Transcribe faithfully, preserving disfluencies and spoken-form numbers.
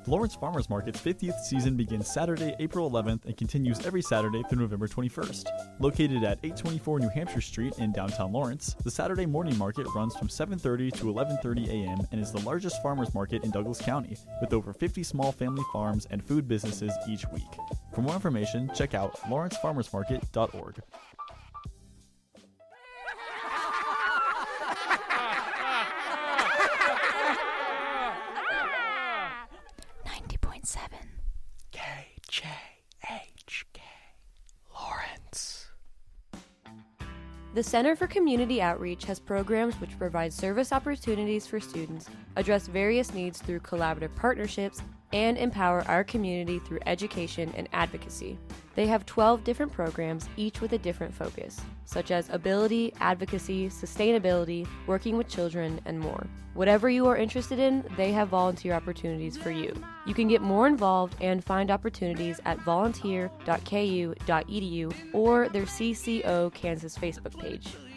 Lawrence Farmers Market's fiftieth season begins Saturday, April eleventh and continues every Saturday through November twenty-first. Located at eight twenty-four New Hampshire Street in downtown Lawrence, the Saturday morning market runs from seven thirty to eleven thirty a.m. and is the largest farmers market in Douglas County, with over fifty small family farms and food businesses each week. For more information, check out lawrence farmers market dot org. ninety point seven K J H K Lawrence. The Center for Community Outreach has programs which provide service opportunities for students, address various needs through collaborative partnerships, and empower our community through education and advocacy. They have twelve different programs, each with a different focus, such as ability, advocacy, sustainability, working with children, and more. Whatever you are interested in, they have volunteer opportunities for you. You can get more involved and find opportunities at volunteer dot k u dot e d u or their C C O Kansas Facebook page.